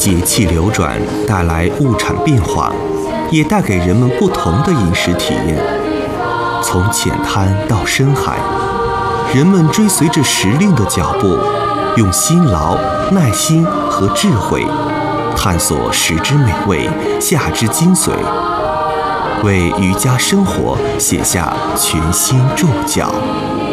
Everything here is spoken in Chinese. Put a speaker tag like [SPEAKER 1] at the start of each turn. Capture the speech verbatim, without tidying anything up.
[SPEAKER 1] 节气流转带来物产变化，也带给人们不同的饮食体验。从浅滩到深海，人们追随着时令的脚步，用辛劳、耐心和智慧，探索食之美味，夏之精髓，为渔家生活写下全新注脚。